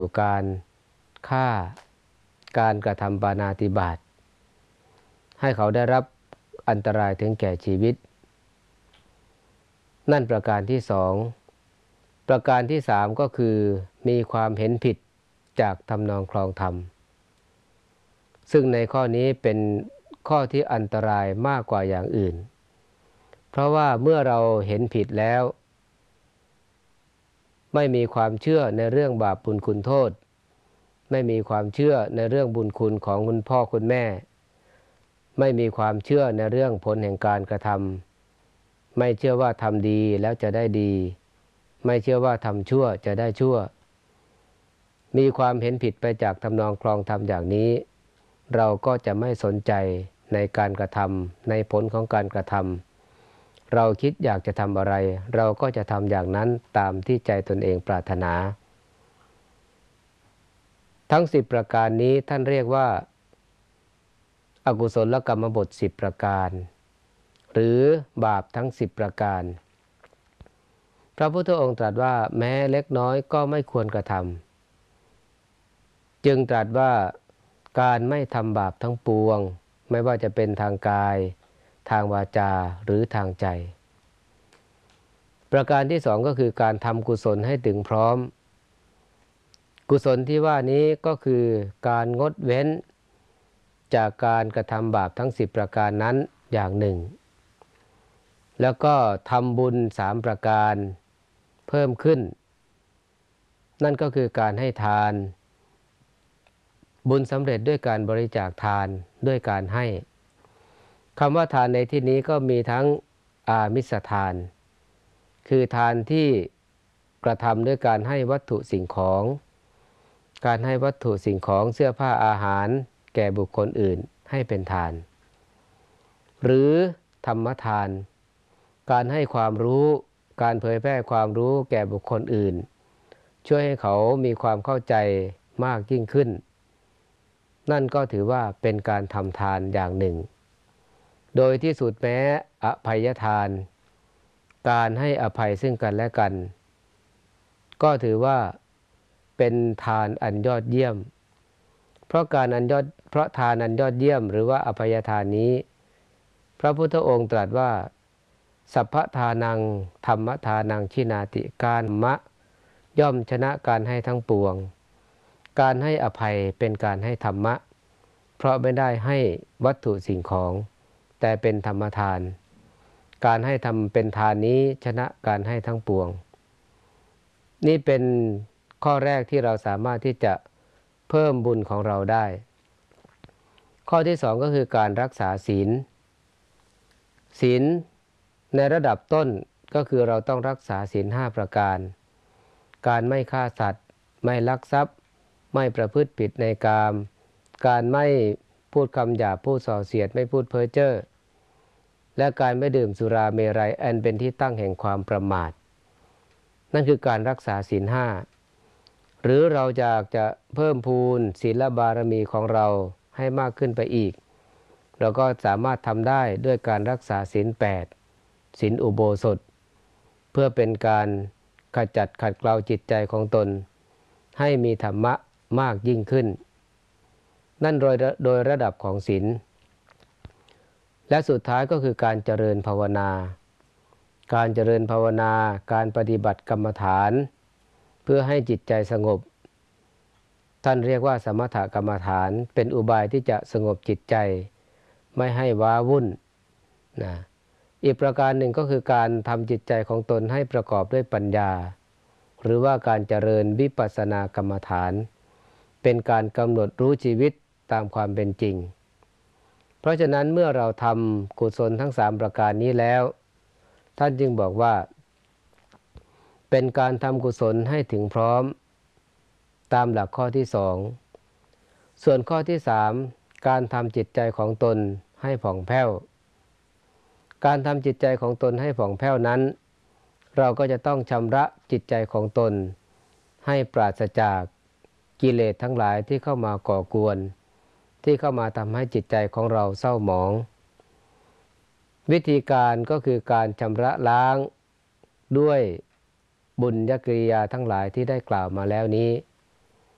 การฆ่าการกระทำปาณาติบาตให้เขาได้รับอันตรายถึงแก่ชีวิตนั่นประการที่สองประการที่สามก็คือมีความเห็นผิดจากทำนองคลองธรรมซึ่งในข้อนี้เป็นข้อที่อันตรายมากกว่าอย่างอื่นเพราะว่าเมื่อเราเห็นผิดแล้วไม่มีความเชื่อในเรื่องบาปบุญคุณโทษไม่มีความเชื่อในเรื่องบุญคุณของคุณพ่อคุณแม่ไม่มีความเชื่อในเรื่องผลแห่งการกระทำไม่เชื่อว่าทำดีแล้วจะได้ดีไม่เชื่อว่าทำชั่วจะได้ชั่วมีความเห็นผิดไปจากทำนองคลองธรรมอย่างนี้เราก็จะไม่สนใจในการกระทำในผลของการกระทำเราคิดอยากจะทำอะไรเราก็จะทำอย่างนั้นตามที่ใจตนเองปรารถนาทั้ง10ประการนี้ท่านเรียกว่าอกุศลกรรมบท10ประการหรือบาปทั้ง10ประการพระพุทธองค์ตรัสว่าแม้เล็กน้อยก็ไม่ควรกระทำจึงตรัสว่าการไม่ทำบาปทั้งปวงไม่ว่าจะเป็นทางกายทางวาจาหรือทางใจประการที่สองก็คือการทำกุศลให้ถึงพร้อมกุศลที่ว่านี้ก็คือการงดเว้นจากการกระทำบาปทั้ง10ประการนั้นอย่างหนึ่งแล้วก็ทำบุญ3ประการเพิ่มขึ้นนั่นก็คือการให้ทานบุญสำเร็จด้วยการบริจาคทานด้วยการให้คำว่าทานในที่นี้ก็มีทั้งอามิสทานคือทานที่กระทำด้วยการให้วัตถุสิ่งของการให้วัตถุสิ่งของเสื้อผ้าอาหารแก่บุคคลอื่นให้เป็นทานหรือธรรมทานการให้ความรู้การเผยแพร่ความรู้แก่บุคคลอื่นช่วยให้เขามีความเข้าใจมากยิ่งขึ้นนั่นก็ถือว่าเป็นการทำทานอย่างหนึ่งโดยที่สุดแม้อภัยทานการให้อภัยซึ่งกันและกันก็ถือว่าเป็นทานอันยอดเยี่ยมเพราะทานอันยอดเยี่ยมหรือว่าอภัยทานนี้พระพุทธองค์ตรัสว่าสัพพทานังธรรมทานังชินาติการมะย่อมชนะการให้ทั้งปวงการให้อภัยเป็นการให้ธรรมะเพราะไม่ได้ให้วัตถุสิ่งของแต่เป็นธรรมทานการให้ทำเป็นทานนี้ชนะการให้ทั้งปวงนี่เป็นข้อแรกที่เราสามารถที่จะเพิ่มบุญของเราได้ข้อที่สองก็คือการรักษาศีลในระดับต้นก็คือเราต้องรักษาศีล5ประการการไม่ฆ่าสัตว์ไม่ลักทรัพย์ไม่ประพฤติผิดในกามการไม่พูดคำหยาบพูดส่อเสียดไม่พูดเพ้อเจ้อและการไม่ดื่มสุราเมรัยอันเป็นที่ตั้งแห่งความประมาทนั่นคือการรักษาศีล5หรือเราอยากจะเพิ่มพูนศีลบารมีของเราให้มากขึ้นไปอีกเราก็สามารถทำได้ด้วยการรักษาศีล8ศีลอุโบสถเพื่อเป็นการขจัดขัดเกลาจิตใจของตนให้มีธรรมะมากยิ่งขึ้นนั่นโดยระดับของศีลและสุดท้ายก็คือการเจริญภาวนาการเจริญภาวนาการปฏิบัติกรรมฐานเพื่อให้จิตใจสงบท่านเรียกว่าสมถกรรมฐานเป็นอุบายที่จะสงบจิตใจไม่ให้ว้าวุ่นนะอีกประการหนึ่งก็คือการทำจิตใจของตนให้ประกอบด้วยปัญญาหรือว่าการเจริญวิปัสสนากรรมฐานเป็นการกำหนดรู้ชีวิตตามความเป็นจริงเพราะฉะนั้นเมื่อเราทำกุศลทั้ง3ประการนี้แล้วท่านจึงบอกว่าเป็นการทำกุศลให้ถึงพร้อมตามหลักข้อที่2ส่วนข้อที่3การทำจิตใจของตนให้ผ่องแผ้วการทำจิตใจของตนให้ผ่องแผ้วนั้นเราก็จะต้องชำระจิตใจของตนให้ปราศจากกิเลสทั้งหลายที่เข้ามาก่อกวนที่เข้ามาทำให้จิตใจของเราเศร้าหมองวิธีการก็คือการชำระล้างด้วยบุญญกิริยาทั้งหลายที่ได้กล่าวมาแล้วนี้